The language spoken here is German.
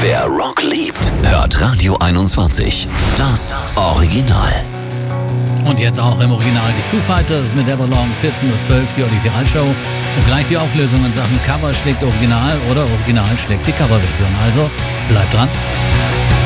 Wer Rock liebt, hört Radio 21. Das Original. Und jetzt auch im Original die Foo Fighters mit Everlong, 14:12 Uhr, die Olympial-Show. Und gleich die Auflösung in Sachen Cover schlägt Original oder Original schlägt die Coverversion. Also bleibt dran.